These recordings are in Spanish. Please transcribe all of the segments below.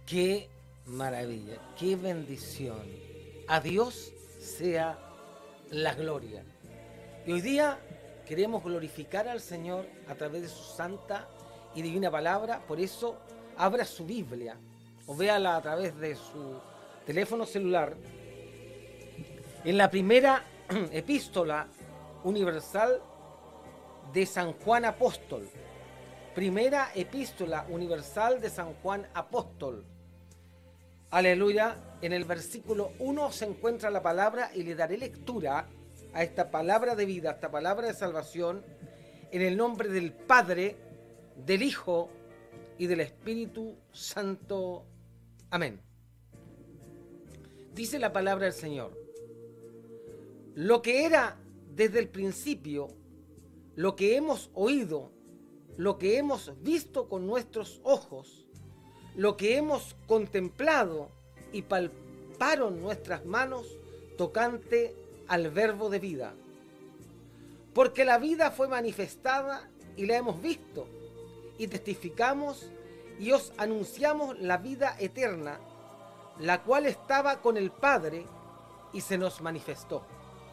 Qué maravilla, qué bendición. A Dios sea la gloria. Y hoy día queremos glorificar al Señor a través de su santa y divina palabra. Por eso abra su Biblia o véala a través de su teléfono celular en la primera epístola universal de San Juan Apóstol. Primera epístola universal de San Juan Apóstol. Aleluya. En el versículo 1 se encuentra la palabra y le daré lectura a esta palabra de vida, a esta palabra de salvación, en el nombre del Padre, del Hijo y del Espíritu Santo. Amén. Dice la palabra del Señor: lo que era desde el principio, lo que hemos oído, lo que hemos visto con nuestros ojos, lo que hemos contemplado y palparon nuestras manos tocante al verbo de vida. Porque la vida fue manifestada y la hemos visto, y testificamos y os anunciamos la vida eterna, la cual estaba con el Padre y se nos manifestó.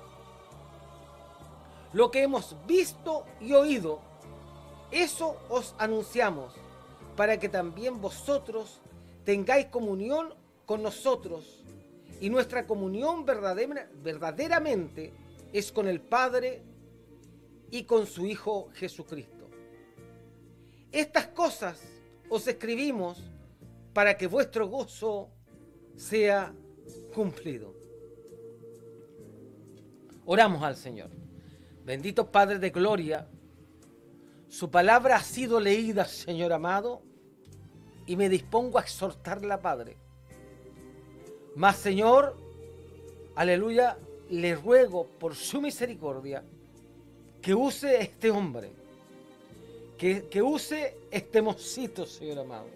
Lo que hemos visto y oído, eso os anunciamos, para que también vosotros tengáis comunión con nosotros, y nuestra comunión verdaderamente es con el Padre y con su Hijo Jesucristo. Estas cosas os escribimos para que vuestro gozo sea cumplido. Oramos al Señor. Bendito Padre de gloria, su palabra ha sido leída, Señor amado, y me dispongo a exhortarla, Padre. Mas, Señor, aleluya, le ruego por su misericordia que use este hombre, que use este mocito, Señor amado.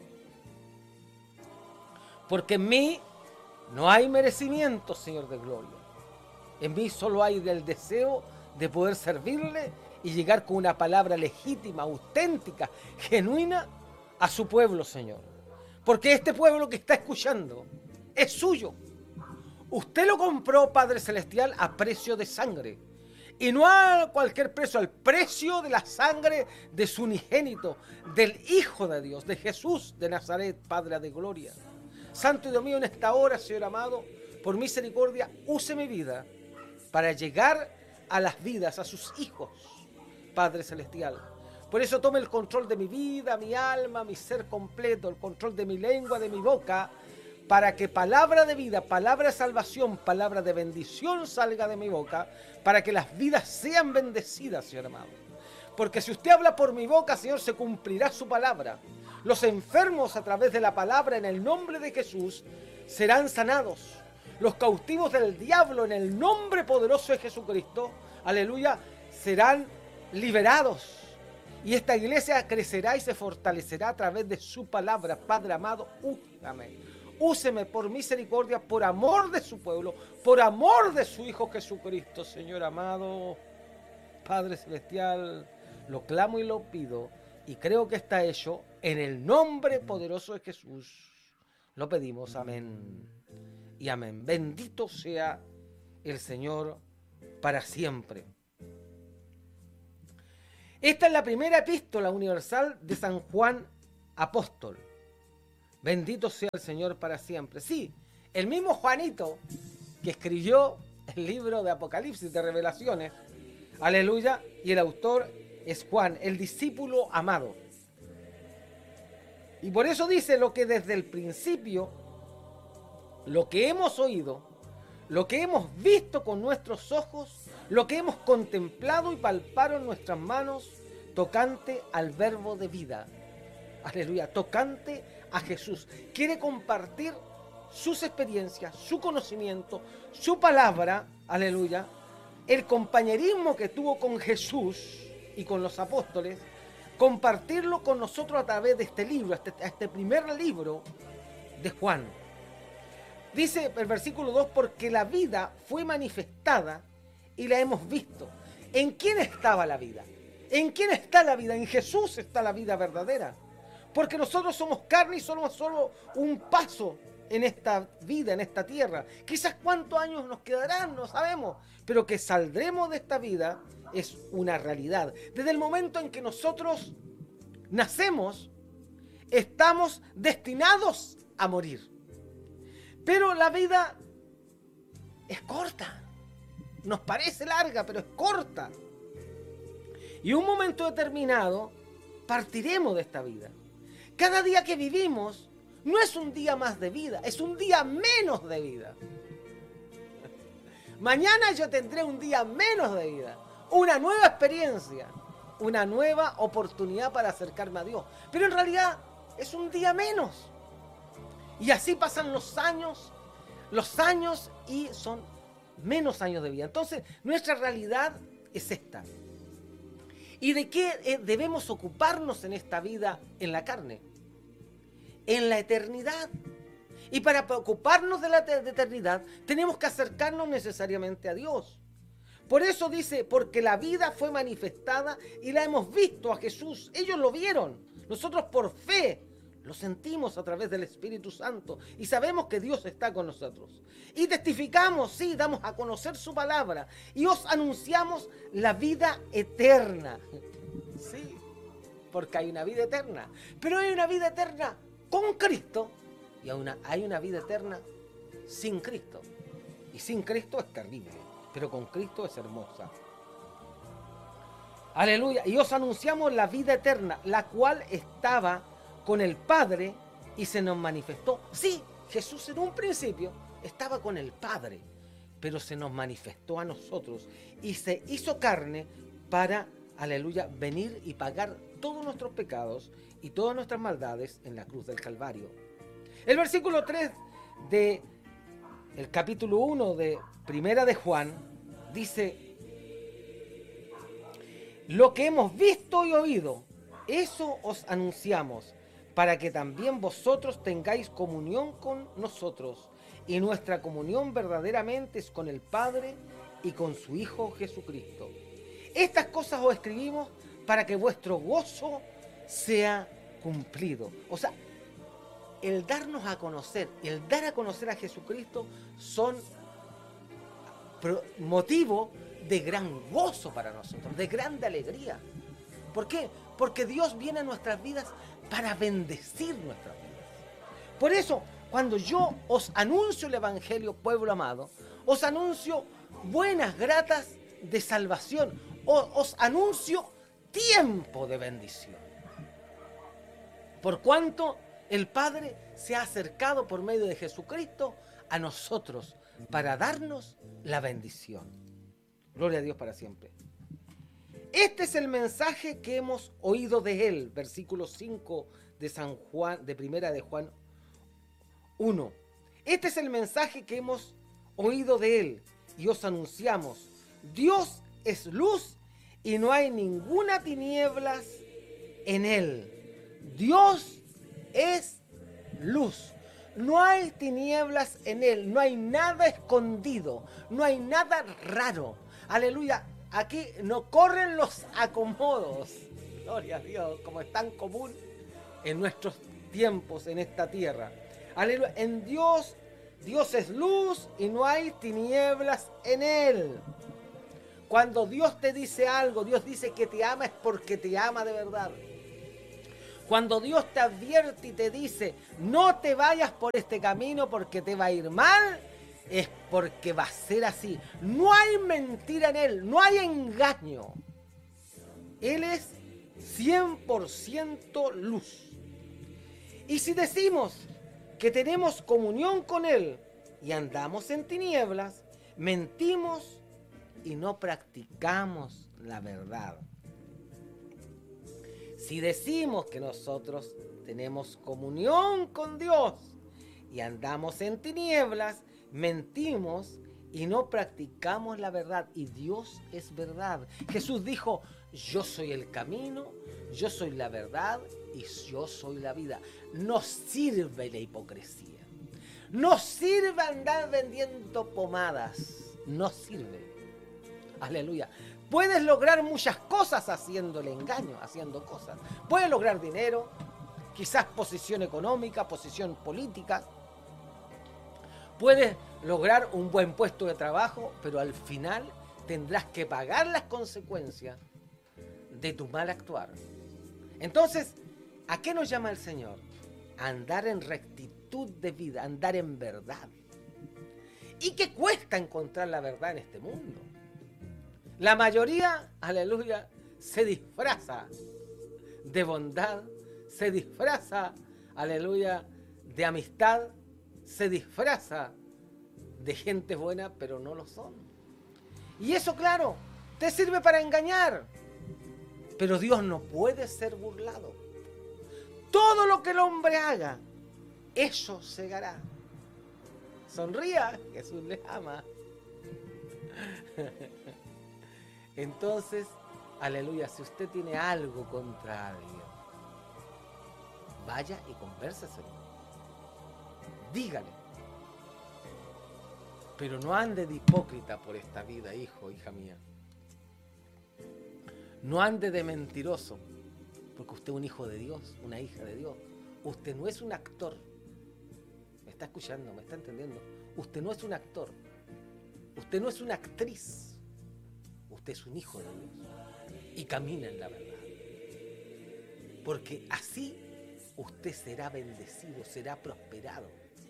Porque en mí no hay merecimiento, Señor de gloria. En mí solo hay el deseo de poder servirle y llegar con una palabra legítima, auténtica, genuina a su pueblo, Señor. Porque este pueblo que está escuchando es suyo. Usted lo compró, Padre Celestial, a precio de sangre. Y no a cualquier precio, al precio de la sangre de su unigénito, del Hijo de Dios, de Jesús de Nazaret, Padre de gloria. Santo Dios mío, en esta hora, Señor amado, por misericordia, use mi vida para llegar a las vidas, a sus hijos, Padre Celestial. Por eso tome el control de mi vida, mi alma, mi ser completo, el control de mi lengua, de mi boca, para que palabra de vida, palabra de salvación, palabra de bendición salga de mi boca, para que las vidas sean bendecidas, Señor amado. Porque si usted habla por mi boca, Señor, se cumplirá su palabra. Los enfermos a través de la palabra en el nombre de Jesús serán sanados. Los cautivos del diablo en el nombre poderoso de Jesucristo, aleluya, serán liberados. Y esta iglesia crecerá y se fortalecerá a través de su palabra. Padre amado, úsame. Úseme por misericordia, por amor de su pueblo, por amor de su Hijo Jesucristo, Señor amado. Padre Celestial, lo clamo y lo pido, y creo que está hecho en el nombre poderoso de Jesús. Lo pedimos, amén y amén. Bendito sea el Señor para siempre. Esta es la primera epístola universal de San Juan Apóstol. Bendito sea el Señor para siempre. Sí, el mismo Juanito que escribió el libro de Apocalipsis, de Revelaciones, aleluya, y el autor es Juan, el discípulo amado. Y por eso dice lo que desde el principio, lo que hemos oído, lo que hemos visto con nuestros ojos, lo que hemos contemplado y palpado en nuestras manos, tocante al verbo de vida. Aleluya, tocante a Jesús. Quiere compartir sus experiencias, su conocimiento, su palabra, aleluya, el compañerismo que tuvo con Jesús y con los apóstoles, compartirlo con nosotros a través de este libro, este primer libro de Juan. Dice el versículo 2, porque la vida fue manifestada y la hemos visto. ¿En quién estaba la vida? ¿En quién está la vida? En Jesús está la vida verdadera. Porque nosotros somos carne y somos solo un paso en esta vida, en esta tierra. Quizás cuántos años nos quedarán, no sabemos, pero que saldremos de esta vida es una realidad. Desde el momento en que nosotros nacemos, estamos destinados a morir. Pero la vida es corta. Nos parece larga, pero es corta. Y un momento determinado partiremos de esta vida. Cada día que vivimos no es un día más de vida, es un día menos de vida. Mañana yo tendré un día menos de vida, una nueva experiencia, una nueva oportunidad para acercarme a Dios. Pero en realidad es un día menos. Y así pasan los años y son menos años de vida. Entonces, nuestra realidad es esta. ¿Y de qué debemos ocuparnos en esta vida en la carne? En la eternidad. Y para ocuparnos de la eternidad, tenemos que acercarnos necesariamente a Dios. Por eso dice, porque la vida fue manifestada y la hemos visto a Jesús. Ellos lo vieron. Nosotros por fe lo sentimos a través del Espíritu Santo y sabemos que Dios está con nosotros. Y testificamos, sí, damos a conocer su palabra y os anunciamos la vida eterna. Sí, porque hay una vida eterna. Pero hay una vida eterna con Cristo y hay una vida eterna sin Cristo. Y sin Cristo es terrible, pero con Cristo es hermosa. Aleluya. Y os anunciamos la vida eterna, la cual estaba con el Padre y se nos manifestó. Sí, Jesús en un principio estaba con el Padre, pero se nos manifestó a nosotros y se hizo carne para, aleluya, venir y pagar todos nuestros pecados y todas nuestras maldades en la cruz del Calvario. El versículo 3 de el capítulo 1 de Primera de Juan dice: lo que hemos visto y oído, eso os anunciamos, para que también vosotros tengáis comunión con nosotros. Y nuestra comunión verdaderamente es con el Padre y con su Hijo Jesucristo. Estas cosas os escribimos para que vuestro gozo sea cumplido. O sea, el darnos a conocer, el dar a conocer a Jesucristo son motivo de gran gozo para nosotros, de grande alegría. ¿Por qué? Porque Dios viene a nuestras vidas para bendecir nuestras vidas. Por eso, cuando yo os anuncio el Evangelio, pueblo amado, os anuncio buenas, gratas de salvación, os anuncio tiempo de bendición. Por cuanto el Padre se ha acercado por medio de Jesucristo a nosotros para darnos la bendición. Gloria a Dios para siempre. Este es el mensaje que hemos oído de él, versículo 5 de San Juan, de Primera de Juan 1. Este es el mensaje que hemos oído de él y os anunciamos: Dios es luz y no hay ninguna tinieblas en él. Dios es luz. No hay tinieblas en él, no hay nada escondido, no hay nada raro. Aleluya. Aquí no corren los acomodos, gloria a Dios, como es tan común en nuestros tiempos en esta tierra. Aleluya. En Dios, Dios es luz y no hay tinieblas en él. Cuando Dios te dice algo, Dios dice que te ama, es porque te ama de verdad. Cuando Dios te advierte y te dice, no te vayas por este camino porque te va a ir mal, es porque va a ser así. No hay mentira en él, no hay engaño. Él es 100% luz. Y si decimos que tenemos comunión con él y andamos en tinieblas, mentimos y no practicamos la verdad. Si decimos que nosotros tenemos comunión con Dios y andamos en tinieblas, mentimos y no practicamos la verdad. Y Dios es verdad. Jesús dijo, yo soy el camino, yo soy la verdad y yo soy la vida. No sirve la hipocresía. No sirve andar vendiendo pomadas. No sirve. Aleluya. Puedes lograr muchas cosas haciendo el engaño, haciendo cosas. Puedes lograr dinero. quizás posición económica, posición política. Puedes lograr un buen puesto de trabajo, pero al final tendrás que pagar las consecuencias de tu mal actuar. Entonces, ¿a qué nos llama el Señor? A andar en rectitud de vida, a andar en verdad. ¿Y qué cuesta encontrar la verdad en este mundo? La mayoría, aleluya, se disfraza de bondad, se disfraza, aleluya, de amistad, se disfraza de gente buena, pero no lo son. Y eso, claro, te sirve para engañar. Pero Dios no puede ser burlado. Todo lo que el hombre haga, eso segará. Sonría, Jesús les ama. Entonces, aleluya, si usted tiene algo contra alguien, vaya y convérseselo. Dígale. Pero no ande de hipócrita por esta vida, hijo, hija mía. No ande de mentiroso, porque usted es un hijo de Dios, una hija de Dios. Usted no es un actor. ¿Me está escuchando? ¿Me está entendiendo? Usted no es un actor. Usted no es una actriz. Usted es un hijo de Dios. Y camina en la verdad. Porque así usted será bendecido, será prosperado.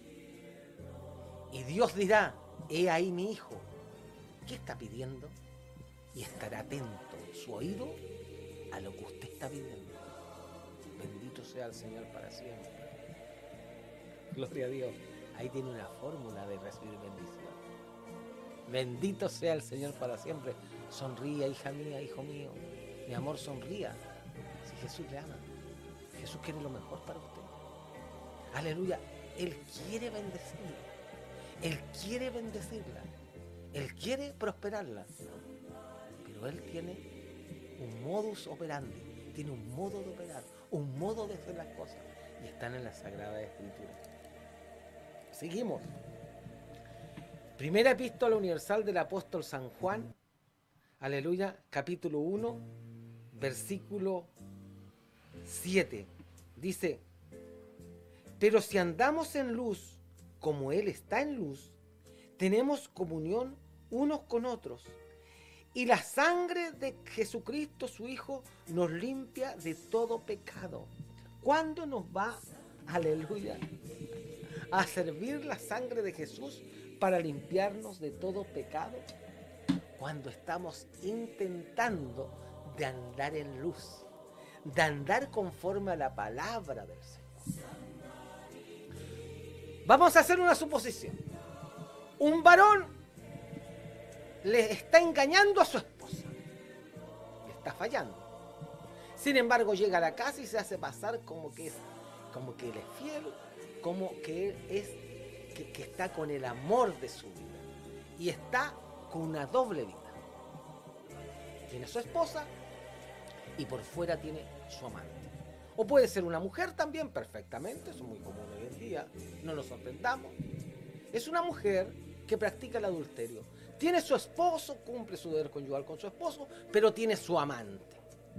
Y Dios dirá, he ahí mi hijo. ¿Qué está pidiendo? Y estará atento su oído a lo que usted está pidiendo. Bendito sea el Señor para siempre. Gloria a Dios. Ahí tiene una fórmula de recibir bendición. Bendito sea el Señor para siempre. Sonría, hija mía, hijo mío. Mi amor, sonría. Si Jesús le ama. Jesús quiere lo mejor para usted. Aleluya. Él quiere bendecirla. Él quiere bendecirla. Él quiere prosperarla. Pero Él tiene un modus operandi. Tiene un modo de operar. Un modo de hacer las cosas. Y están en la Sagrada Escritura. Seguimos. Primera Epístola Universal del Apóstol San Juan. Aleluya. Capítulo 1. Versículo 7. Dice: pero si andamos en luz, como Él está en luz, tenemos comunión unos con otros. Y la sangre de Jesucristo, su Hijo, nos limpia de todo pecado. ¿Cuándo nos va, aleluya, a servir la sangre de Jesús para limpiarnos de todo pecado? Cuando estamos intentando de andar en luz, de andar conforme a la palabra del Señor. Vamos a hacer una suposición. Un varón le está engañando a su esposa. Le está fallando. Sin embargo, llega a la casa y se hace pasar como que él es fiel, como que él es, que está con el amor de su vida. Y está con una doble vida. Tiene su esposa y por fuera tiene su amante. O puede ser una mujer también, perfectamente, eso es muy común hoy en día, no nos sorprendamos. Es una mujer que practica el adulterio. Tiene su esposo, cumple su deber conyugal con su esposo, pero tiene su amante.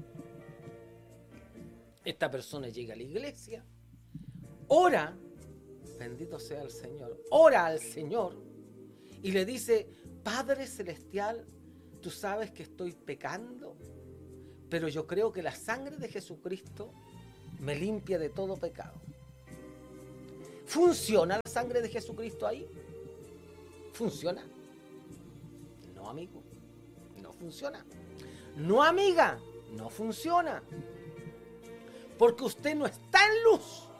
Esta persona llega a la iglesia, ora, bendito sea el Señor, ora al Señor y le dice: Padre Celestial, tú sabes que estoy pecando, pero yo creo que la sangre de Jesucristo me limpia de todo pecado. ¿Funciona la sangre de Jesucristo ahí? ¿Funciona? No, amigo, no funciona. No, amiga, no funciona. Porque usted no está en luz.